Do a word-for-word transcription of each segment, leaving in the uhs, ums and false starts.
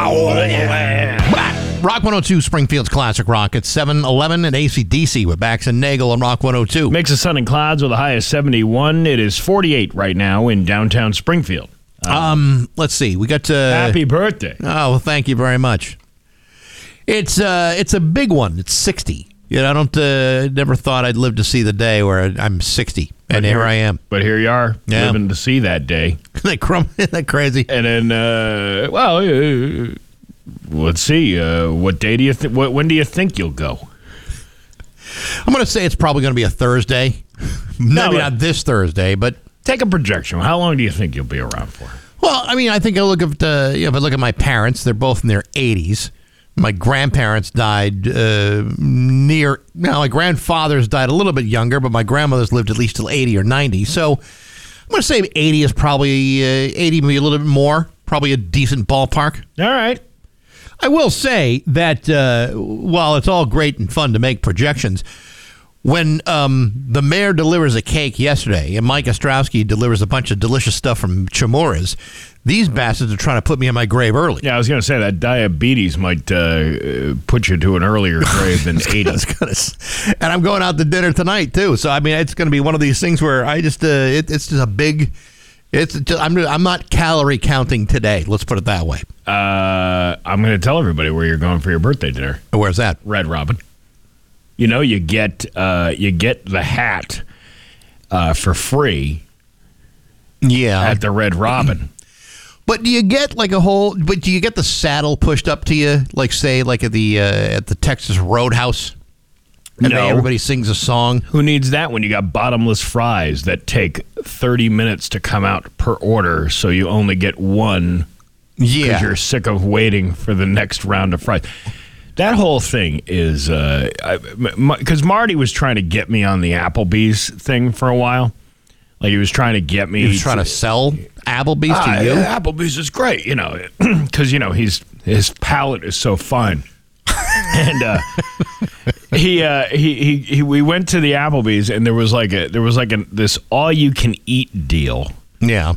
Oh, yeah. Rock one oh two, Springfield's Classic Rock. It's seven eleven at A C D C with Bax and Nagel on Rock one oh two. Mix of sun and clouds with a high of seventy-one. It is forty-eight right now in downtown Springfield. Um, um let's see. We got to happy birthday. Oh, well, thank you very much. It's uh it's a big one. It's sixty. You know, I don't uh, never thought I'd live to see the day where I'm sixty, and here, here I am. But here you are, yeah. living to see that day. That crum, isn't that crazy? And then, uh, well, uh, let's see. Uh, what day do you think? When do you think you'll go? I'm going to say it's probably going to be a Thursday. No, Maybe not this Thursday, but take a projection. How long do you think you'll be around for? Well, I mean, I think I look at uh, you know, if I look at my parents, they're both in their eighties. My grandparents died uh, near. Now, my grandfathers died a little bit younger, but my grandmothers lived at least till eighty or ninety. So I'm going to say eighty is probably uh, eighty, maybe a little bit more. Probably a decent ballpark. All right. I will say that uh, while it's all great and fun to make projections, when um, the mayor delivers a cake yesterday and Mike Ostrowski delivers a bunch of delicious stuff from Chamorro's, these bastards are trying to put me in my grave early. Yeah, I was going to say that diabetes might uh, put you to an earlier grave than eighty. Gonna, and I'm going out to dinner tonight, too. So, I mean, it's going to be one of these things where I just, uh, it, it's just a big, it's just, I'm, I'm not calorie counting today. Let's put it that way. Uh, I'm going to tell everybody where you're going for your birthday dinner. Where's that? Red Robin. You know, you get uh, you get the hat uh, for free. Yeah, at the Red Robin. But do you get like a whole? But do you get the saddle pushed up to you, like say, like at the uh, at the Texas Roadhouse? And no, everybody sings a song. Who needs that when you got bottomless fries that take thirty minutes to come out per order, so you only get one? Yeah, because you're sick of waiting for the next round of fries. That whole thing is because uh, Marty was trying to get me on the Applebee's thing for a while. Like he was trying to get me. He was trying to, to sell Applebee's uh, to you. Applebee's is great, you know, because you know he's his palate is so fine. And uh, he, uh, he he he we went to the Applebee's and there was like a there was like a this all you can eat deal. Yeah.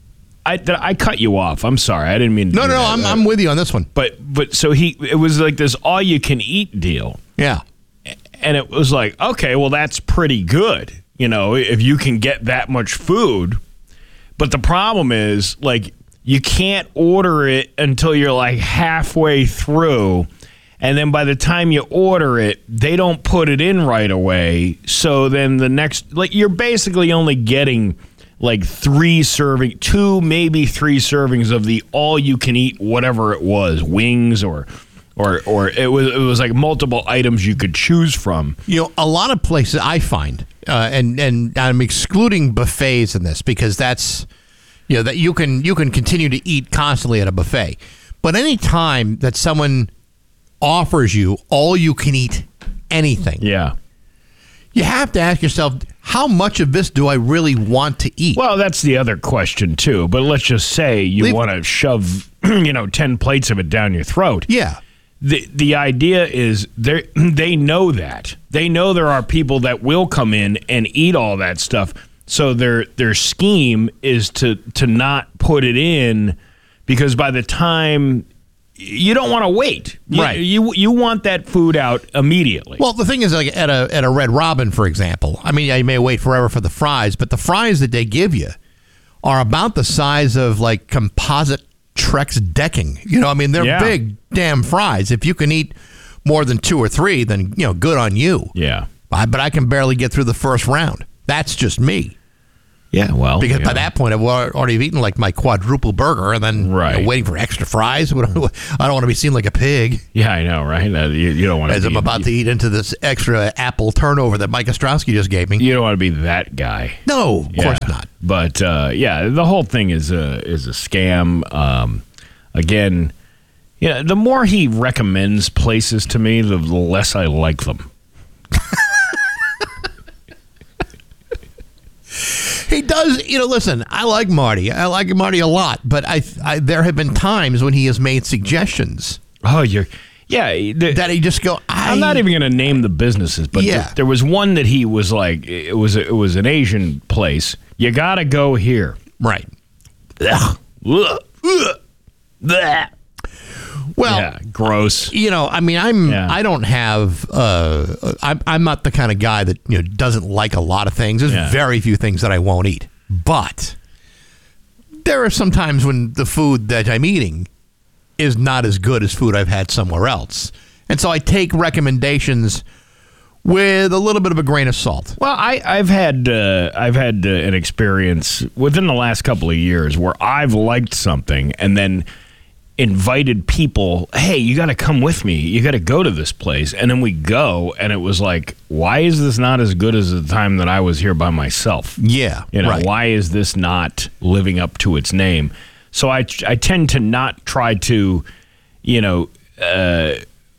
I I cut you off. I'm sorry. I didn't mean to. No, do no, no. that. I'm I'm with you on this one. But but so he it was like this all you can eat deal. Yeah. And it was like, okay, well that's pretty good. You know, if you can get that much food. But the problem is like you can't order it until you're like halfway through. And then by the time you order it, they don't put it in right away. So then the next like you're basically only getting like three serving, two, maybe three servings of the all-you-can-eat whatever it was, wings or, or, or it was it was like multiple items you could choose from. You know, a lot of places I find, uh, and and I'm excluding buffets in this because that's, you know, that you can you can continue to eat constantly at a buffet, but any time that someone offers you all-you-can-eat anything, yeah, you have to ask yourself, how much of this do I really want to eat? Well, that's the other question, too. But let's just say you Leave- want to shove, you know, ten plates of it down your throat. Yeah. The the idea is they they know that. They know there are people that will come in and eat all that stuff. So their their scheme is to to not put it in because by the time you don't want to wait. You, right. You you want that food out immediately. Well, the thing is, like at a at a Red Robin, for example, I mean, you may wait forever for the fries, but the fries that they give you are about the size of like composite Trex decking. You know, I mean, they're yeah. big damn fries. If you can eat more than two or three, then, you know, good on you. Yeah. I, but I can barely get through the first round. That's just me. Yeah, well. Because yeah. by that point, I've already eaten like my quadruple burger and then right. you know, waiting for extra fries. I don't want to be seen like a pig. Yeah, I know, right? Uh, you, you don't want to As be, I'm about you, to eat into this extra apple turnover that Mike Ostrowski just gave me. You don't want to be that guy. No, of yeah. course not. But, uh, yeah, the whole thing is a, is a scam. Um, again, yeah, the more he recommends places to me, the less I like them. He does, you know, listen, I like Marty. I like Marty a lot, but I, I there have been times when he has made suggestions. Oh, you're, yeah. The, that he just go, I, I'm not even going to name the businesses, but yeah. th- there was one that he was like, it was, it was an Asian place. You got to go here. Right. Ugh. Ugh. Ugh. Blech. yeah, gross. You know, I mean, I'm Yeah. I don't have uh, I'm I'm not the kind of guy that you know doesn't like a lot of things. There's Yeah. very few things that I won't eat, but there are some times when the food that I'm eating is not as good as food I've had somewhere else, and so I take recommendations with a little bit of a grain of salt. Well, I, I've had uh, I've had uh, an experience within the last couple of years where I've liked something and then invited people, hey, you got to come with me. You got to go to this place. And then we go, and it was like, why is this not as good as the time that I was here by myself? Yeah, You know, right. why is this not living up to its name? So I, I tend to not try to, you know, uh,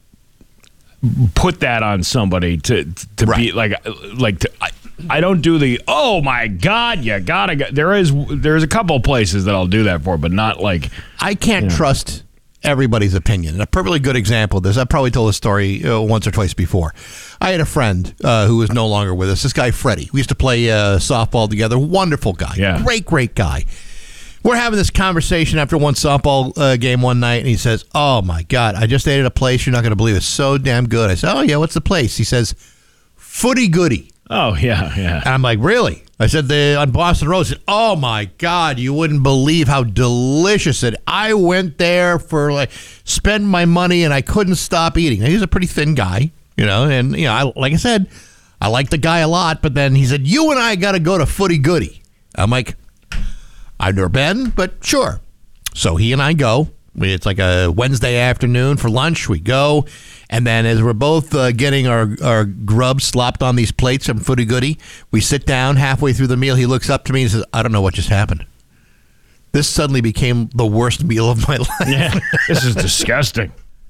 put that on somebody to to Right. be like like to, I, I don't do the oh my god you gotta go. There is there's a couple of places that I'll do that for, but not like I can't trust everybody's opinion. And a perfectly good example of this, I've probably told this story uh, once or twice before. I had a friend uh, who is no longer with us, this guy Freddie. We used to play uh, softball together. Wonderful guy. Yeah. Great, great guy. We're having this conversation after one softball uh, game one night, and he says, oh, my God, I just ate at a place you're not going to believe. It's so damn good. I said, oh, yeah, what's the place? He says, Footy Goody. oh yeah yeah And I'm like, really? I said, the on Boston Road. He said, oh, my God, you wouldn't believe how delicious it. I went there for, like, spend my money, and I couldn't stop eating. Now, he's a pretty thin guy, you know, and, you know, I, like I said, I like the guy a lot, but then he said, you and I got to go to Footy Goody. I'm like, I've never been, but sure. So he and I go. It's like a Wednesday afternoon for lunch. We go, and then as we're both uh, getting our, our grub slopped on these plates from Footy Goody, we sit down halfway through the meal. He looks up to me and says, I don't know what just happened. This suddenly became the worst meal of my life. yeah this is disgusting.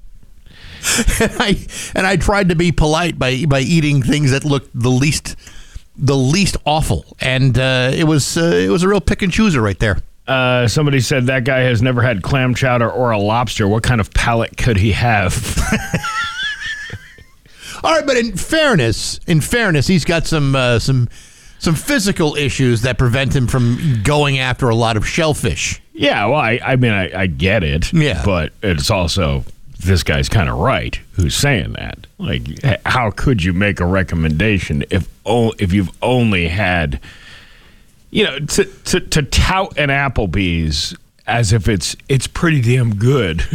and I and I tried to be polite by by eating things that looked the least the least awful, and uh, it was uh, it was a real pick and chooser right there. Uh, somebody said that guy has never had clam chowder or a lobster. What kind of palate could he have? All right, but in fairness, in fairness, he's got some uh, some some physical issues that prevent him from going after a lot of shellfish. Yeah, well, I, I mean, I, I get it. Yeah. But it's also, this guy's kind of right who's saying that. Like, h- how could you make a recommendation if o- if you've only had, you know, to, to, to tout an Applebee's as if it's it's pretty damn good.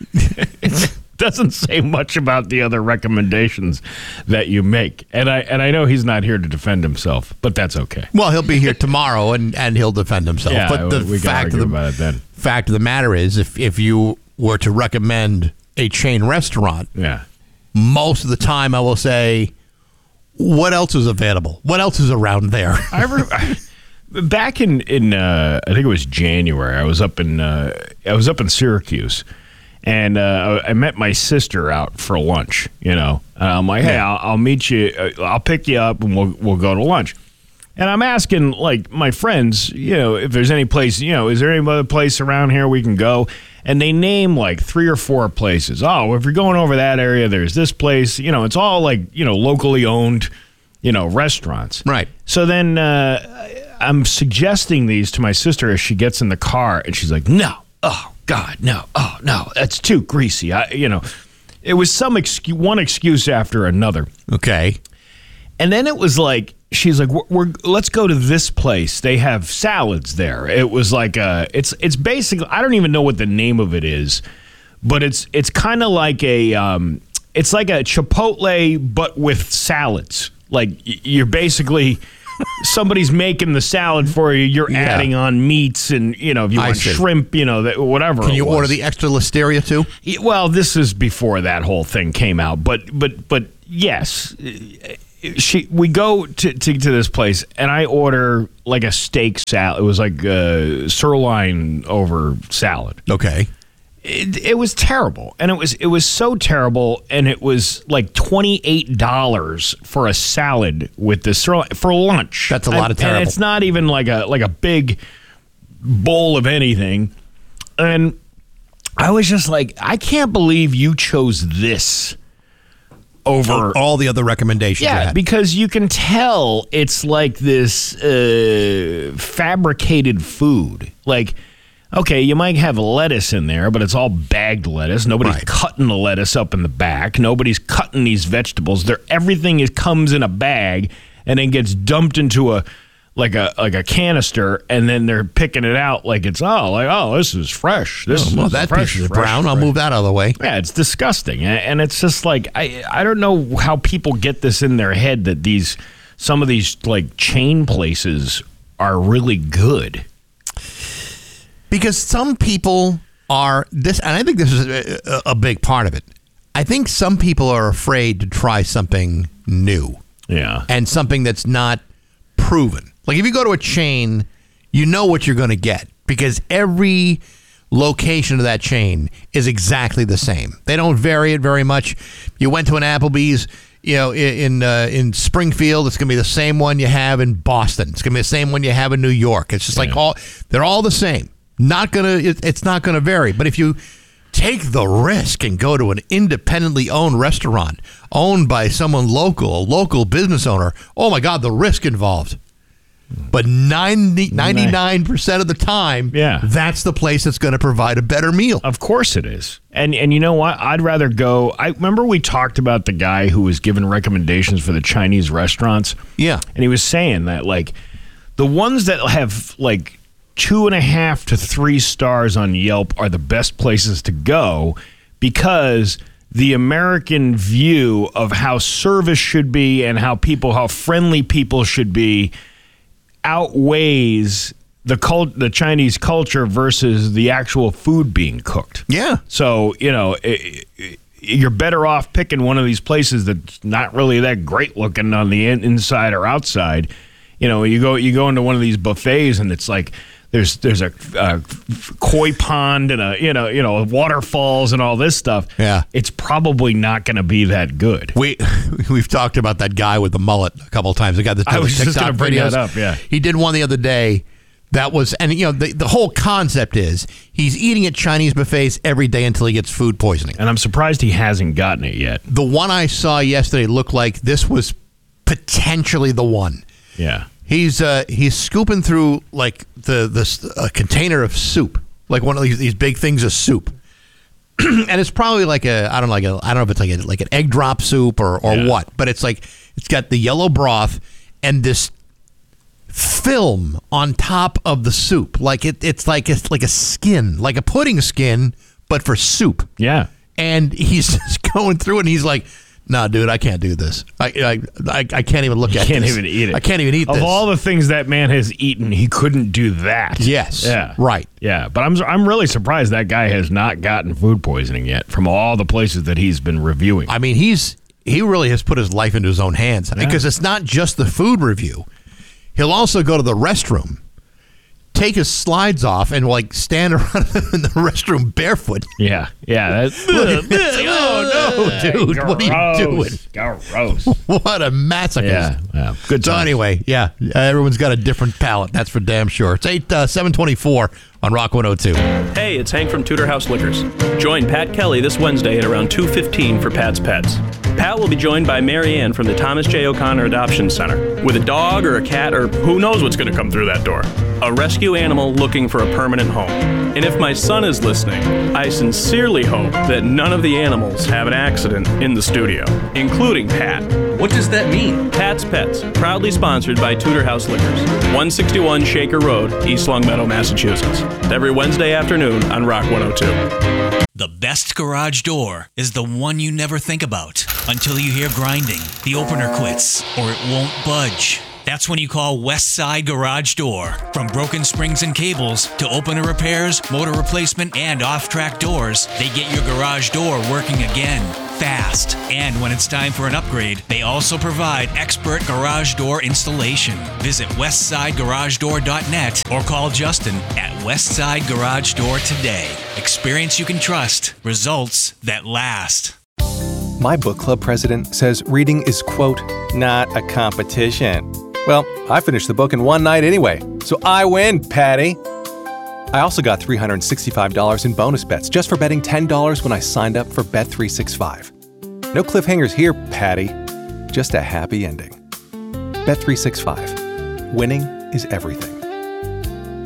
Doesn't say much about the other recommendations that you make. And I and I know he's not here to defend himself, but that's okay. Well, he'll be here tomorrow, and, and he'll defend himself. Yeah, but the we can fact argue of the about it then. fact of the matter is, if if you were to recommend a chain restaurant, Yeah. most of the time I will say, what else is available? What else is around there? I ever, I, back in in uh, I think it was January. I was up in uh, I was up in Syracuse, and uh, I met my sister out for lunch. You know, and I'm like, hey, I'll, I'll meet you. uh, I'll pick you up, and we'll we'll go to lunch. And I'm asking like my friends, you know, if there's any place, you know, is there any other place around here we can go? And they name like three or four places. Oh, if you're going over that area, there's this place. You know, it's all like, you know, locally owned, you know, restaurants. Right. So then uh, I'm suggesting these to my sister as she gets in the car, and she's like, no, oh, God, no, oh, no, that's too greasy. I, you know, it was some excuse, one excuse after another. Okay. And then it was like, she's like, we're, we're let's go to this place. They have salads there. It was like a, it's it's basically, I don't even know what the name of it is, but it's it's kind of like a, um, it's like a Chipotle but with salads. Like y- you're basically, somebody's making the salad for you. You're Yeah. adding on meats and, you know, if you I want see. shrimp, you know, that, whatever. Can it you was. order the extra listeria too? Yeah, well, this is before that whole thing came out, but but but yes, she we go to, to to this place, and I order like a steak salad. It was like a sirloin over salad. Okay. It, it was terrible, and it was it was so terrible, and it was like twenty eight dollars for a salad with the sirloin for lunch. That's a lot of And- terrible. And it's not even like a like a big bowl of anything, and I was just like, I can't believe you chose this over All the other recommendations you yeah, had. because you can tell it's like this uh, fabricated food. Like, Okay, you might have lettuce in there, but it's all bagged lettuce. Nobody's Right. cutting the lettuce up in the back. Nobody's cutting these vegetables. They're, everything is, comes in a bag and then gets dumped into a like a like a canister, and then they're picking it out like it's oh like oh this is fresh. This Oh, well, is that fresh, piece is fresh, brown. I'll fresh. move that out of the way. Yeah, it's disgusting, and and it's just like I I don't know how people get this in their head that these some of these like chain places are really good. Because some people are this, and I think this is a, a big part of it. I think some people are afraid to try something new Yeah, and something that's not proven. Like if you go to a chain, you know what you're going to get because every location of that chain is exactly the same. They don't vary it very much. You went to an Applebee's, you know, in uh, in Springfield, it's going to be the same one you have in Boston. It's going to be the same one you have in New York. It's just like Yeah. all they're all the same. Not gonna, it, it's not going to vary. But if you take the risk and go to an independently owned restaurant owned by someone local, a local business owner, oh my God, the risk involved. But ninety, ninety-nine percent of the time, Yeah. that's the place that's going to provide a better meal. of course it is. And and you know what? I'd rather go. I remember we talked about the guy who was giving recommendations for the Chinese restaurants. Yeah. And he was saying that like the ones that have like two and a half to three stars on Yelp are the best places to go because the American view of how service should be and how people, how friendly people should be outweighs the cult, the Chinese culture versus the actual food being cooked. Yeah. So, you know, it, it, you're better off picking one of these places that's not really that great looking on the in, inside or outside. You know, you go you go into one of these buffets and it's like there's there's a, a koi pond and a you know you know waterfalls and all this stuff. Yeah. It's probably not going to be that good. We we've talked about that guy with the mullet a couple of times. The guy that does I was the just TikTok gonna bring videos. that up, yeah. He did one the other day. That was, and you know, the, the whole concept is he's eating at Chinese buffets every day until he gets food poisoning. And I'm surprised he hasn't gotten it yet. The one I saw yesterday looked like this was potentially the one. Yeah. He's uh, he's scooping through like the the a container of soup, like one of these, these big things of soup, and it's probably like a I don't know, like a I don't know if it's like a, like an egg drop soup or or Yeah. what, but it's like it's got the yellow broth and this film on top of the soup, like it it's like it's like a skin, like a pudding skin, but for soup. Yeah. And he's just going through it, and he's like, "No, dude, I can't do this. I I, I, I can't even look You at can't this. even eat it. I can't even eat of this." Of all the things that man has eaten, he couldn't do that. Yes. Yeah. Right. Yeah. But I'm I'm really surprised that guy has not gotten food poisoning yet from all the places that he's been reviewing. I mean, he's he really has put his life into his own hands because it's not just the food review. He'll also go to the restroom, take his slides off, and like stand around in the restroom barefoot. Yeah. Yeah. That's, Oh no, dude! What are you doing? Gross. What a masochist! Yeah. Yeah. Good So times. anyway, yeah, everyone's got a different palate. That's for damn sure. It's eight uh, seven twenty four on Rock one oh two. Hey, it's Hank from Tudor House Liquors. Join Pat Kelly this Wednesday at around two fifteen for Pat's Pets. Pat will be joined by Mary Ann from the Thomas J. O'Connor Adoption Center with a dog or a cat or who knows what's going to come through that door. A rescue animal looking for a permanent home. And if my son is listening, I sincerely hope that none of the animals have an accident in the studio, including Pat. What does that mean? Pat's Pets, proudly sponsored by Tudor House Liquors, one sixty-one Shaker Road, East Longmeadow, Massachusetts. Every Wednesday afternoon on Rock one oh two. The best garage door is the one you never think about until you hear grinding, the opener quits, or it won't budge. That's when you call West Side Garage Door. From broken springs and cables to opener repairs, motor replacement, and off-track doors, they get your garage door working again, fast. And when it's time for an upgrade, they also provide expert garage door installation. Visit west side garage door dot net or call Justin at Westside Garage Door today. Experience you can trust. Results that last. My book club president says reading is, quote, not a competition. Well, I finished the book in one night anyway, so I win, Patty. I also got three hundred sixty-five dollars in bonus bets just for betting ten dollars when I signed up for Bet three sixty-five. No cliffhangers here, Patty. Just a happy ending. Bet three sixty-five. Winning is everything.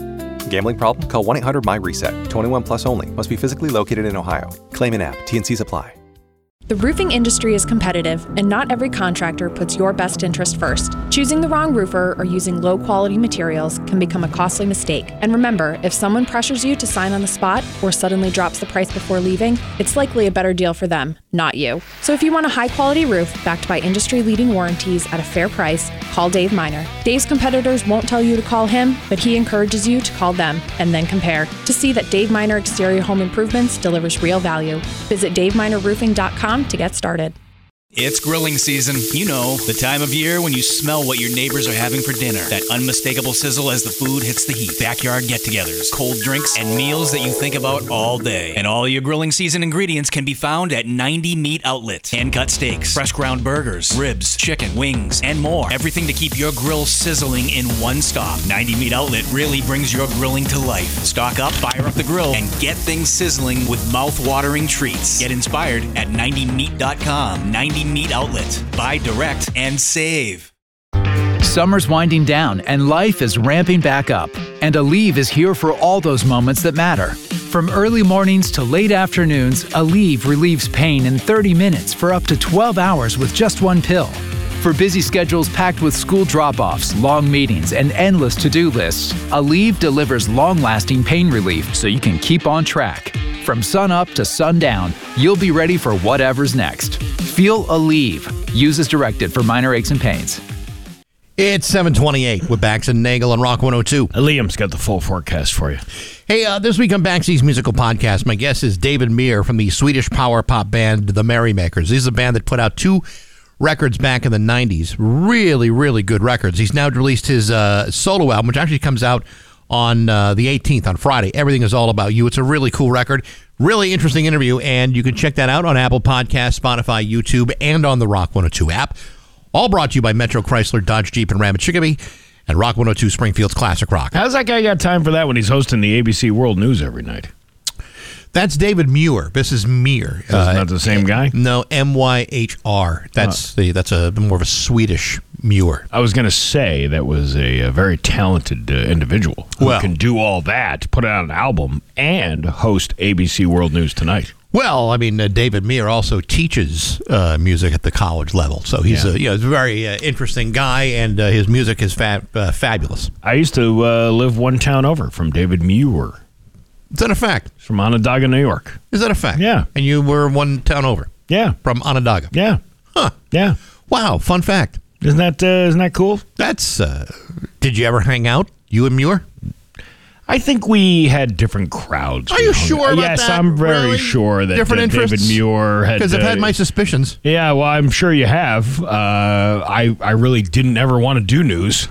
Gambling problem? Call one eight hundred M Y reset. twenty-one plus only. Must be physically located in Ohio. Claim in app. T and C's apply. The roofing industry is competitive, and not every contractor puts your best interest first. Choosing the wrong roofer or using low-quality materials can become a costly mistake. And remember, if someone pressures you to sign on the spot or suddenly drops the price before leaving, it's likely a better deal for them, not you. So if you want a high-quality roof backed by industry-leading warranties at a fair price, call Dave Miner. Dave's competitors won't tell you to call him, but he encourages you to call them and then compare to see that Dave Miner Exterior Home Improvements delivers real value. Visit dave miner roofing dot com to get started. It's grilling season. You know, the time of year when you smell what your neighbors are having for dinner. That unmistakable sizzle as the food hits the heat. Backyard get-togethers, cold drinks, and meals that you think about all day. And all your grilling season ingredients can be found at ninety Meat Outlet. Hand-cut steaks, fresh ground burgers, ribs, chicken, wings, and more. Everything to keep your grill sizzling in one stop. ninety Meat Outlet really brings your grilling to life. Stock up, fire up the grill, and get things sizzling with mouth-watering treats. Get inspired at ninety meat dot com. ninety Meat Outlet. Buy direct and save. Summer's winding down and life is ramping back up. And Aleve is here for all those moments that matter. From early mornings to late afternoons, Aleve relieves pain in thirty minutes for up to twelve hours with just one pill. For busy schedules packed with school drop-offs, long meetings, and endless to-do lists, Aleve delivers long-lasting pain relief so you can keep on track. From sun up to sundown, you'll be ready for whatever's next. Feel Aleve. Use as directed for minor aches and pains. It's seven twenty-eight with Bax and Nagel on Rock one oh two. Liam's got the full forecast for you. Hey, uh, this week on Baxi's Musical Podcast, my guest is David Muir from the Swedish power pop band The Merrymakers. This is a band that put out two records back in the nineties. Really, really good records. He's now released his uh, solo album, which actually comes out on uh, the eighteenth, on Friday. Everything is All About You. It's a really cool record. Really interesting interview, and you can check that out on Apple Podcasts, Spotify, YouTube, and on the Rock one oh two app. All brought to you by Metro Chrysler, Dodge, Jeep, and Ram at Chicopee, and Rock one oh two Springfield's Classic Rock. How's that guy got time for that when he's hosting the A B C World News every night? That's David Muir. This is Muir. That's uh, not the same guy? No, M Y H R. That's uh, the that's a more of a Swedish Muir. I was going to say that was a, a very talented uh, individual who well, can do all that, put out an album, and host A B C World News Tonight. Well, I mean, uh, David Muir also teaches uh, music at the college level, so he's yeah. a you know, he's a very uh, interesting guy, and uh, his music is fa- uh, fabulous. I used to uh, live one town over from David Muir. Is that a fact? It's from Onondaga, New York. Is that a fact? Yeah. And you were one town over? Yeah. From Onondaga? Yeah. Huh. Yeah. Wow, fun fact. Isn't that uh, isn't that cool? That's. Uh, did you ever hang out, you and Muir? I think we had different crowds. Are you sure about yes, that? I'm very really? sure that different uh, interests? David Muir had. Because I've uh, had my suspicions. Yeah, well, I'm sure you have. Uh, I I really didn't ever want to do news.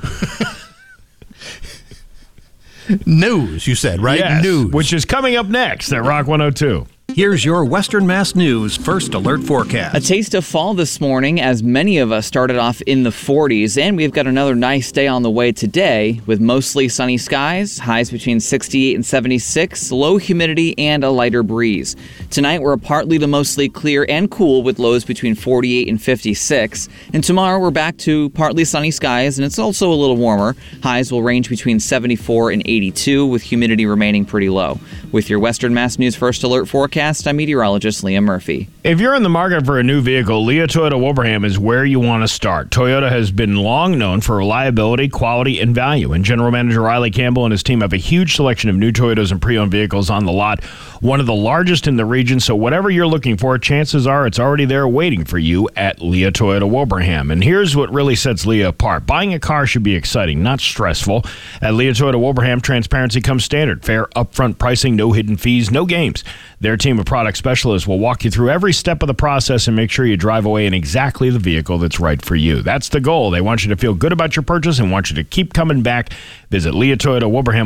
News, you said, right? Yes, News. which is coming up next at Rock one oh two. Here's your Western Mass News First Alert Forecast. A taste of fall this morning as many of us started off in the forties, and we've got another nice day on the way today with mostly sunny skies, highs between sixty-eight and seventy-six, low humidity, and a lighter breeze. Tonight we're partly to mostly clear and cool with lows between forty-eight and fifty-six, and tomorrow we're back to partly sunny skies, and it's also a little warmer. Highs will range between seventy-four and eighty-two, with humidity remaining pretty low. With your Western Mass News First Alert Forecast, I'm meteorologist Liam Murphy. If you're in the market for a new vehicle, Leah Toyota Wilbraham is where you want to start. Toyota has been long known for reliability, quality, and value, and General Manager Riley Campbell and his team have a huge selection of new Toyotas and pre-owned vehicles on the lot, one of the largest in the region, so whatever you're looking for, chances are it's already there waiting for you at Leah Toyota Wilbraham. And here's what really sets Leah apart. Buying a car should be exciting, not stressful. At Leah Toyota Wilbraham, transparency comes standard. Fair upfront pricing, no hidden fees, no games. Their team of product specialists will walk you through every step of the process and make sure you drive away in exactly the vehicle that's right for you. That's the goal. They want you to feel good about your purchase and want you to keep coming back. Visit Leah Toyota Wilbraham